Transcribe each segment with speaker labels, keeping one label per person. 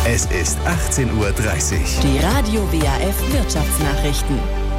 Speaker 1: Es ist 18:30 Uhr.
Speaker 2: Die Radio WAF Wirtschaftsnachrichten.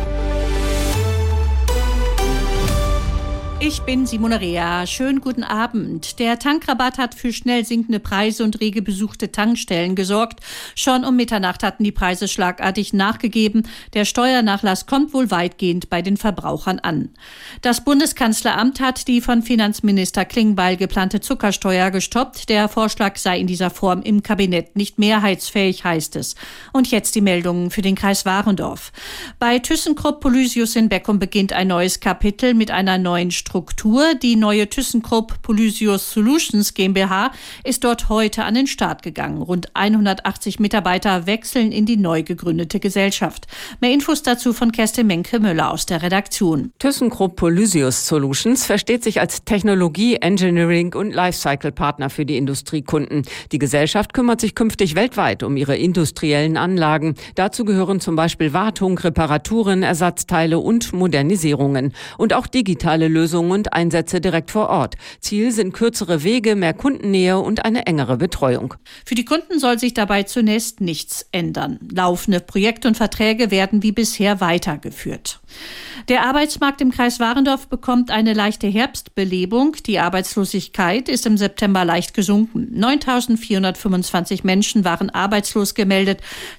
Speaker 3: Ich bin Simone Rea. Schönen guten Abend. Der Tankrabatt hat für schnell sinkende Preise und rege besuchte Tankstellen gesorgt. Schon um Mitternacht hatten die Preise schlagartig nachgegeben. Der Steuernachlass kommt wohl weitgehend bei den Verbrauchern an. Das Bundeskanzleramt hat die von Finanzminister Klingbeil geplante Zuckersteuer gestoppt. Der Vorschlag sei in dieser Form im Kabinett nicht mehrheitsfähig, heißt es. Und jetzt die Meldungen für den Kreis Warendorf. Bei ThyssenKrupp Polysius in Beckum beginnt ein neues Kapitel mit einer neuen Struktur. Die neue ThyssenKrupp Polysius Solutions GmbH ist dort heute an den Start gegangen. Rund 180 Mitarbeiter wechseln in die neu gegründete Gesellschaft. Mehr Infos dazu von Kerstin Menke-Müller aus der Redaktion.
Speaker 4: ThyssenKrupp Polysius Solutions versteht sich als Technologie-, Engineering- und Lifecycle-Partner für die Industriekunden. Die Gesellschaft kümmert sich künftig weltweit um ihre industriellen Anlagen. Dazu gehören zum Beispiel Wartung, Reparaturen, Ersatzteile und Modernisierungen. Und auch digitale Lösungen und Einsätze direkt vor Ort. Ziel sind kürzere Wege, mehr Kundennähe und eine engere Betreuung.
Speaker 3: Für die Kunden soll sich dabei zunächst nichts ändern. Laufende Projekte und Verträge werden wie bisher weitergeführt. Der Arbeitsmarkt im Kreis Warendorf bekommt eine leichte Herbstbelebung. Die Arbeitslosigkeit ist im September leicht gesunken. 9.425 Menschen waren arbeitslos gemeldet,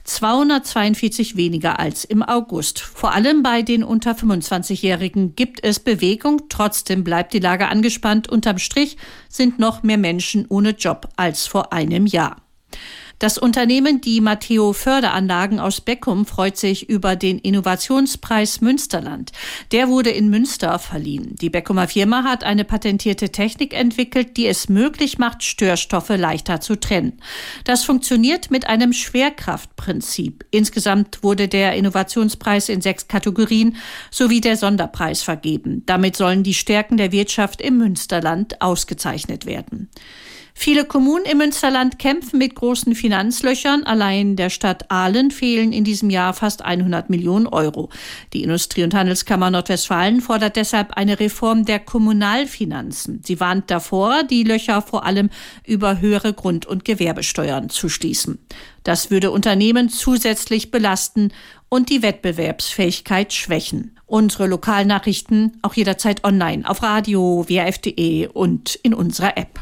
Speaker 3: 242 weniger als im August. Vor allem bei den unter 25-Jährigen gibt es Bewegung. Trotzdem bleibt die Lage angespannt. Unterm Strich sind noch mehr Menschen ohne Job als vor einem Jahr. Das Unternehmen Die Matteo Förderanlagen aus Beckum freut sich über den Innovationspreis Münsterland. Der wurde in Münster verliehen. Die Beckumer Firma hat eine patentierte Technik entwickelt, die es möglich macht, Störstoffe leichter zu trennen. Das funktioniert mit einem Schwerkraftprinzip. Insgesamt wurde der Innovationspreis in 6 Kategorien sowie der Sonderpreis vergeben. Damit sollen die Stärken der Wirtschaft im Münsterland ausgezeichnet werden. Viele Kommunen im Münsterland kämpfen mit großen Finanzlöchern. Allein der Stadt Ahlen fehlen in diesem Jahr fast 100 Millionen Euro. Die Industrie- und Handelskammer Nordwestfalen fordert deshalb eine Reform der Kommunalfinanzen. Sie warnt davor, die Löcher vor allem über höhere Grund- und Gewerbesteuern zu schließen. Das würde Unternehmen zusätzlich belasten und die Wettbewerbsfähigkeit schwächen. Unsere Lokalnachrichten auch jederzeit online auf Radio, WAF.de und in unserer App.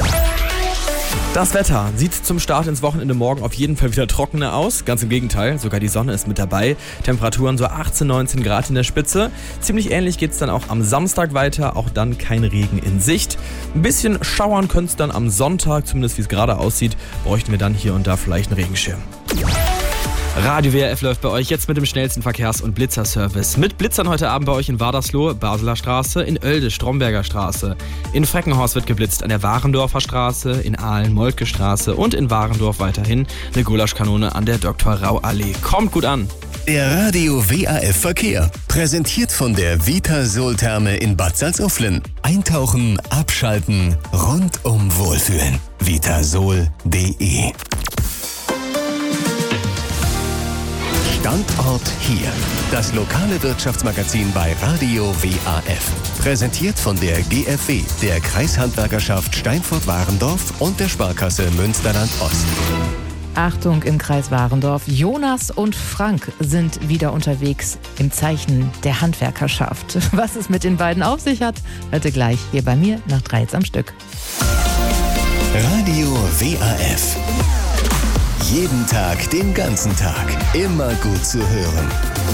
Speaker 5: Das Wetter sieht zum Start ins Wochenende morgen auf jeden Fall wieder trockener aus. Ganz im Gegenteil, sogar die Sonne ist mit dabei. Temperaturen so 18, 19 Grad in der Spitze. Ziemlich ähnlich geht es dann auch am Samstag weiter. Auch dann kein Regen in Sicht. Ein bisschen schauern könnte es dann am Sonntag, zumindest wie es gerade aussieht, bräuchten wir dann hier und da vielleicht einen Regenschirm. Radio WRF läuft bei euch jetzt mit dem schnellsten Verkehrs- und Blitzerservice. Mit Blitzern heute Abend bei euch in Wadersloh, Basler Straße, in Oelde, Stromberger Straße. In Freckenhorst wird geblitzt an der Warendorfer Straße, in Ahlen, Moltke Straße und in Warendorf weiterhin eine Gulaschkanone an der Dr. Rau Allee. Kommt gut an!
Speaker 1: Der Radio WAF Verkehr. Präsentiert von der Vitasol-Therme in Bad Salzuflen. Eintauchen, abschalten, rundum wohlfühlen. Vitasol.de. Standort hier. Das lokale Wirtschaftsmagazin bei Radio WAF. Präsentiert von der GFW, der Kreishandwerkerschaft Steinfurt-Warendorf und der Sparkasse Münsterland-Ost.
Speaker 6: Achtung im Kreis Warendorf. Jonas und Frank sind wieder unterwegs im Zeichen der Handwerkerschaft. Was es mit den beiden auf sich hat, hört ihr gleich hier bei mir nach 3 jetzt am Stück.
Speaker 1: Radio WAF. Jeden Tag, den ganzen Tag. Immer gut zu hören.